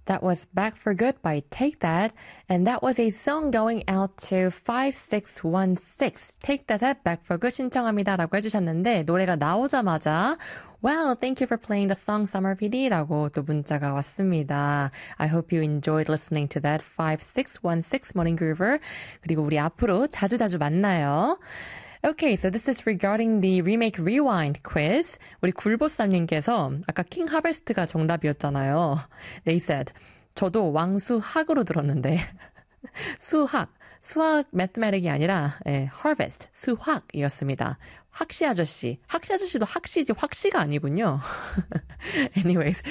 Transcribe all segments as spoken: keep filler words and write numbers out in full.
That was Back for Good by Take That. And that was a song going out to five six one six. Take That Back for Good 신청합니다 라고 해주셨는데 노래가 나오자마자 Well, thank you for playing the song Summer 피디라고 또 문자가 왔습니다. I hope you enjoyed listening to that five six one six Morning Groover. 그리고 우리 앞으로 자주자주 만나요. Okay, so this is regarding the remake rewind quiz. 우리 굴보쌈님께서 아까 킹 하베스트가 정답이었잖아요. They said, 저도 왕수학으로 들었는데 수학, 수학 mathematic이 아니라 예, harvest, 수학이었습니다. 학시 아저씨, 학시 아저씨도 학시지 확시가 아니군요. Anyways,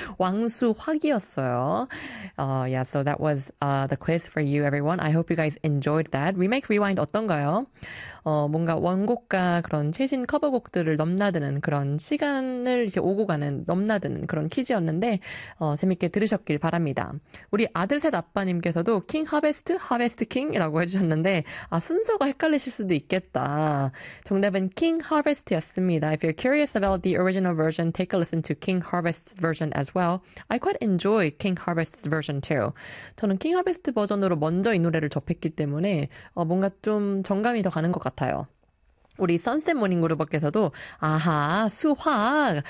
왕수학이었어요. Uh, yeah, so that was uh, the quiz for you, everyone. I hope you guys enjoyed that. Remake Rewind 어떤가요? 어, 뭔가 원곡과 그런 최신 커버곡들을 넘나드는 그런 시간을 이제 오고 가는 넘나드는 그런 퀴즈였는데 어, 재밌게 들으셨길 바랍니다. 우리 아들셋 아빠님께서도 킹 하베스트, 하베스트 킹이라고 해주셨는데 아 순서가 헷갈리실 수도 있겠다. 정답은 킹 Harvest였습니다. If you're curious about the original version, take a listen to King Harvest's version as well. I quite enjoy King Harvest's version too. 저는 King Harvest 버전으로 먼저 이 노래를 접했기 때문에 어, 뭔가 좀 정감이 더 가는 것 같아요. 우리 선셋 모닝 그루버께서도 아하 수학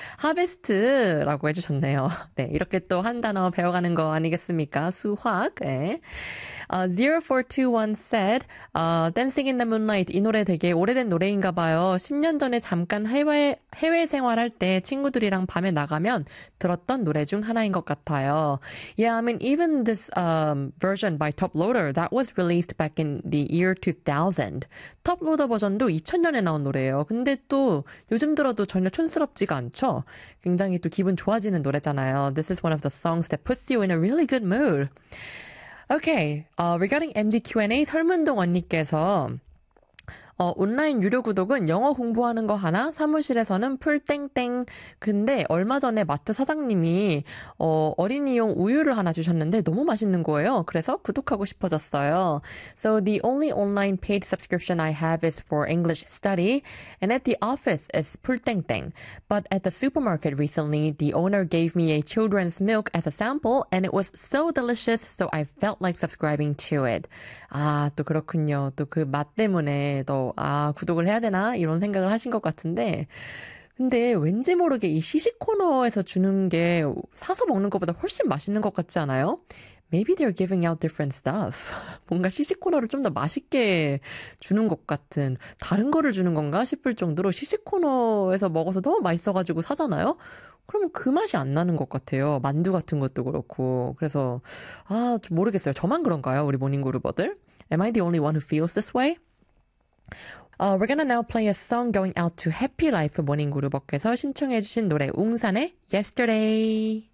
하베스트라고 해주셨네요. 네, 이렇게 또 한 단어 배워가는 거 아니겠습니까? 수학. 네. Uh, zero four two one said, uh, Dancing in the Moonlight 이 노래 되게 오래된 노래인가 봐요. 십 년 전에 잠깐 해외, 해외 생활할 때 친구들이랑 밤에 나가면 들었던 노래 중 하나인 것 같아요. Yeah, I mean, even this um, version by Top Loader, that was released back in the year two thousand. Top Loader 버전도 이천 년에 나온 노래예요. 근데 또 요즘 들어도 전혀 촌스럽지가 않죠? 굉장히 또 기분 좋아지는 노래잖아요. This is one of the songs that puts you in a really good mood. Okay, uh, regarding 엠지 큐 앤 에이 설문동 언니께서 어, 온라인 유료 구독은 영어 공부하는 거 하나, 사무실에서는 풀땡땡. 근데 얼마 전에 마트 사장님이 어, 어린이용 우유를 하나 주셨는데 너무 맛있는 거예요. 그래서 구독하고 싶어졌어요. So the only online paid subscription I have is for English study, and at the office is 풀땡땡. But at the supermarket recently, the owner gave me a children's milk as a sample, and it was so delicious, so I felt like subscribing to it. 아, 또 그렇군요. 또 그 맛 때문에 더 아, 구독을 해야 되나? 이런 생각을 하신 것 같은데 근데 왠지 모르게 이 시식 코너에서 주는 게 사서 먹는 것보다 훨씬 맛있는 것 같지 않아요? Maybe they're giving out different stuff. 뭔가 시식 코너를 좀 더 맛있게 주는 것 같은 다른 거를 주는 건가 싶을 정도로 시식 코너에서 먹어서 너무 맛있어가지고 사잖아요? 그러면 그 맛이 안 나는 것 같아요. 만두 같은 것도 그렇고. 그래서 아, 좀 모르겠어요. 저만 그런가요? 우리 모닝그루버들? Am I the only one who feels this way? Uh, we're gonna now play a song going out to Happy Life 모닝그루버께서 신청해주신 노래 웅산의 Yesterday.